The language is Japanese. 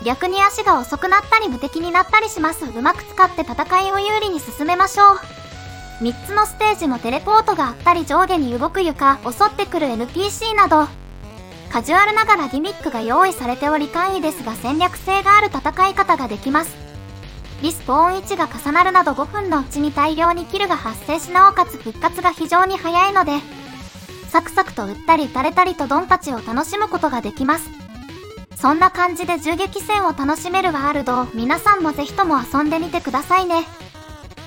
逆に足が遅くなったり無敵になったりします。うまく使って戦いを有利に進めましょう。3つのステージもテレポートがあったり上下に動く床、襲ってくる NPC など、カジュアルながらギミックが用意されており簡易ですが戦略性がある戦い方ができます。リスポーン位置が重なるなど5分のうちに大量にキルが発生しなおかつ復活が非常に早いので、サクサクと撃ったり撃たれたりとドンパチを楽しむことができます。そんな感じで銃撃戦を楽しめるワールドを皆さんもぜひとも遊んでみてくださいね。